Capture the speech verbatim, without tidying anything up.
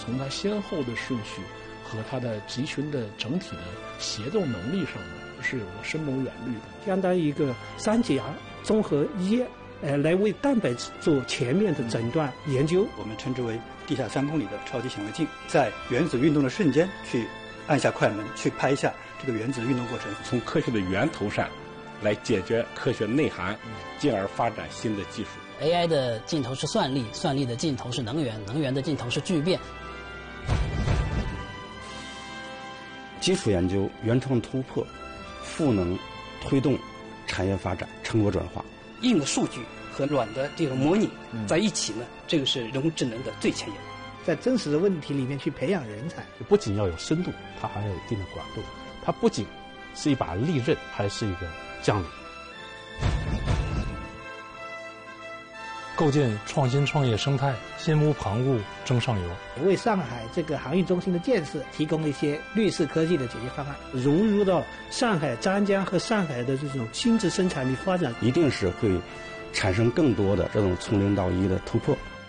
从它先后的顺序和它的集群的整体的协作能力上呢，是有了深谋远虑的， 相当于一个三甲综合医，呃，来为蛋白质做全面的诊断研究。 我们称之为地下三公里的超级显微镜，在原子运动的瞬间去按下快门，去拍一下这个原子运动过程， 从科学的源头上来解决科学内涵，进而发展新的技术。 A I 的尽头是算力，算力的尽头是能源，能源的尽头是聚变。 基础研究、原创突破、赋能推动产业发展、成果转化。 硬的数据和软的这个模拟在一起呢，这个是人工智能的最前沿。 在真实的问题里面去培养人才， 不仅要有深度，它还要有一定的广度。它不仅是一把利刃，还是一个将领。 构建创新创业生态，心无旁骛争上游， 为上海这个航运中心的建设提供了一些绿色科技的解决方案，融入到上海张江和上海的这种新质生产力发展， 一定是会产生更多的这种从零到一的突破。